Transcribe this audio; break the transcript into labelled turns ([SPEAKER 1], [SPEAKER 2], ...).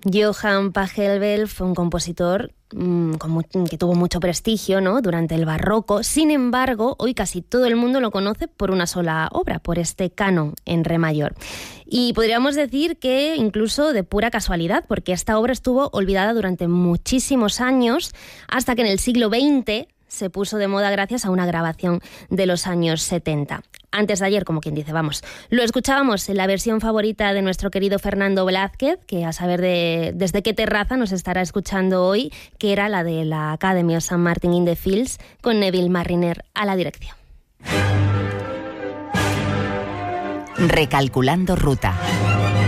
[SPEAKER 1] Johann Pachelbel fue un compositor que tuvo mucho prestigio, ¿no?, durante el barroco. Sin embargo, hoy casi todo el mundo lo conoce por una sola obra, por este canon en re mayor. Y podríamos decir que incluso de pura casualidad, porque esta obra estuvo olvidada durante muchísimos años, hasta que en el siglo XX se puso de moda gracias a una grabación de los años 70. Antes de ayer, como quien dice, vamos. Lo escuchábamos en la versión favorita de nuestro querido Fernando Blázquez, que a saber desde qué terraza nos estará escuchando hoy, que era la de la Academy of St. Martin in the Fields, con Neville Marriner a la dirección.
[SPEAKER 2] Recalculando ruta.